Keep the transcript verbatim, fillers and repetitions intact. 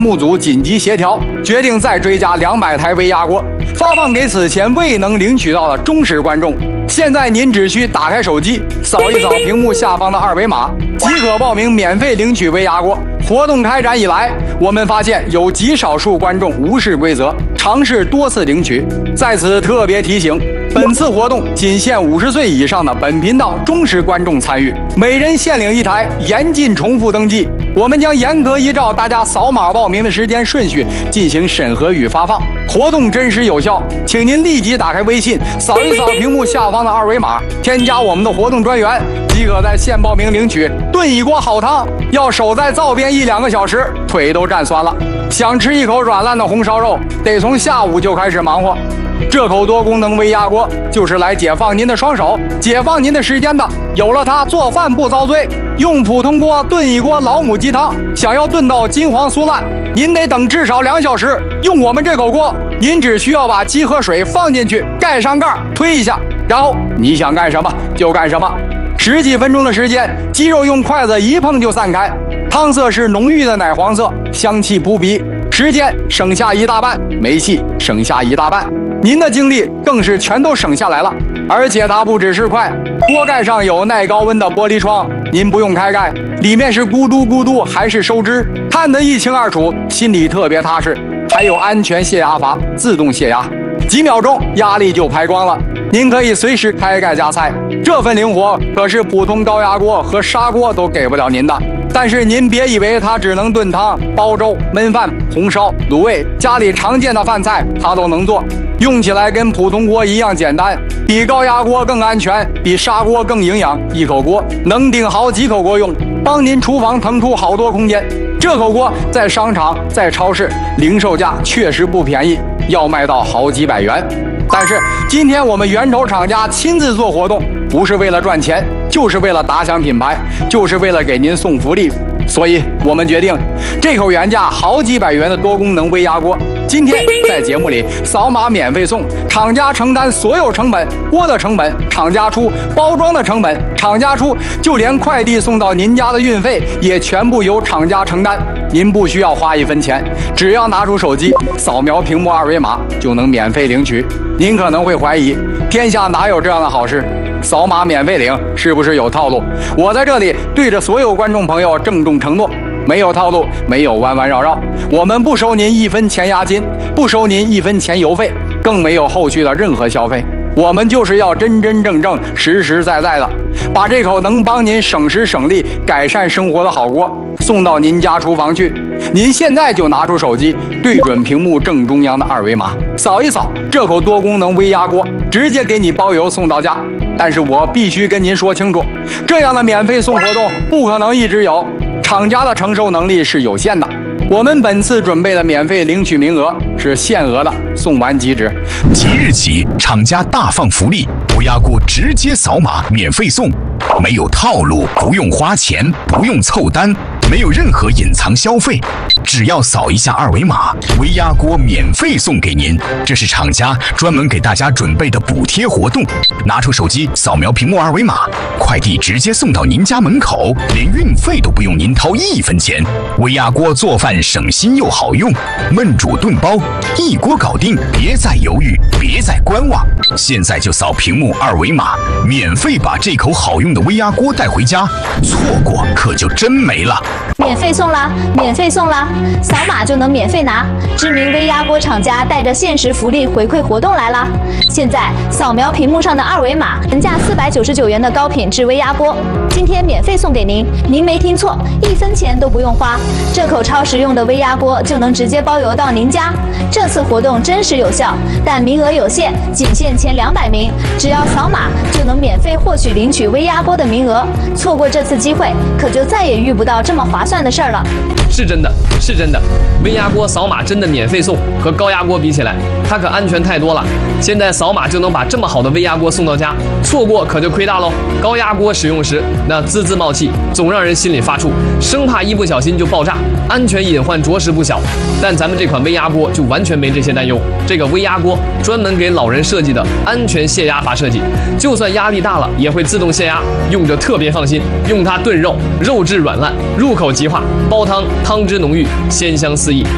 目组紧急协调，决定再追加两百台微压锅，发放给此前未能领取到的忠实观众。现在您只需打开手机，扫一扫屏幕下方的二维码，即可报名免费领取微压锅。活动开展以来，我们发现有极少数观众无视规则，尝试多次领取。在此特别提醒，本次活动仅限五十岁以上的本频道忠实观众参与，每人限领一台，严禁重复登记。我们将严格依照大家扫码报名的时间顺序进行审核与发放，活动真实有效，请您立即打开微信，扫一扫屏幕下方的二维码，添加我们的活动专员，即可在线报名领取炖一锅好汤。要守在灶边一两个小时，腿都站酸了。想吃一口软烂的红烧肉，得从下午就开始忙活。这口多功能微压锅就是来解放您的双手，解放您的时间的。有了它，做饭不遭罪。用普通锅炖一锅老母鸡汤，想要炖到金黄酥烂，您得等至少两小时。用我们这口锅，您只需要把鸡和水放进去，盖上盖，推一下，然后你想干什么就干什么。十几分钟的时间，鸡肉用筷子一碰就散开，汤色是浓郁的奶黄色，香气扑鼻。时间省下一大半，煤气省下一大半，您的精力更是全都省下来了。而且它不只是快，锅盖上有耐高温的玻璃窗，您不用开盖，里面是咕嘟咕嘟还是收汁，看得一清二楚，心里特别踏实。还有安全泄压阀，自动泄压，几秒钟压力就排光了，您可以随时开盖加菜。这份灵活可是普通高压锅和砂锅都给不了您的。但是您别以为它只能炖汤、煲粥、焖饭、红烧、卤味，家里常见的饭菜它都能做，用起来跟普通锅一样简单，比高压锅更安全，比砂锅更营养。一口锅能顶好几口锅用，帮您厨房腾出好多空间。这口锅在商场、在超市零售价确实不便宜，要卖到好几百元。但是今天我们源头厂家亲自做活动，不是为了赚钱，就是为了打响品牌，就是为了给您送福利。所以我们决定，这口原价好几百元的多功能微压锅，今天在节目里扫码免费送，厂家承担所有成本，锅的成本厂家出，包装的成本厂家出，就连快递送到您家的运费也全部由厂家承担。您不需要花一分钱，只要拿出手机扫描屏幕二维码就能免费领取。您可能会怀疑，天下哪有这样的好事？扫码免费领是不是有套路？我在这里对着所有观众朋友郑重承诺，没有套路，没有弯弯绕绕，我们不收您一分钱押金，不收您一分钱邮费，更没有后续的任何消费。我们就是要真真正正、实实在在的把这口能帮您省时省力、改善生活的好锅送到您家厨房去。您现在就拿出手机，对准屏幕正中央的二维码，扫一扫，这口多功能微压锅直接给你包邮送到家。但是我必须跟您说清楚，这样的免费送活动不可能一直有，厂家的承受能力是有限的。我们本次准备的免费领取名额是限额的，送完即止。 即日起，厂家大放福利，微压锅直接扫码免费送，没有套路，不用花钱，不用凑单，没有任何隐藏消费，只要扫一下二维码，微压锅免费送给您。这是厂家专门给大家准备的补贴活动，拿出手机扫描屏幕二维码，快递直接送到您家门口，连运费都不用您掏一分钱。微压锅做饭省心又好用，焖煮炖煲一锅搞定，别再犹豫，别再观望，现在就扫屏幕二维码，免费把这口好用的微压锅带回家，错过可就真没了。 免费送啦！免费送啦！扫码就能免费拿。知名微压锅厂家带着限时福利回馈活动来啦！现在扫描屏幕上的二维码，原价四百九十九元的高品质微压锅，今天免费送给您。您没听错，一分钱都不用花，这口超实用的微压锅就能直接包邮到您家。这次活动真实有效，但名额有限，仅限前两百名，只要扫码就能免费获取领取微压锅的名额。错过这次机会，可就再也遇不到这么划算的事儿了。 是真的，是真的，微压锅扫码真的免费送，和高压锅比起来，它可安全太多了。现在扫码就能把这么好的微压锅送到家，错过可就亏大喽。高压锅使用时，那滋滋冒气，总让人心里发怵，生怕一不小心就爆炸，安全隐患着实不小。但咱们这款微压锅就完全没这些担忧。这个微压锅专门给老人设计的安全泄压阀设计，就算压力大了也会自动泄压，用着特别放心。用它炖肉，肉质软烂，入口即化；煲汤，汤汁浓郁，鲜香四溢。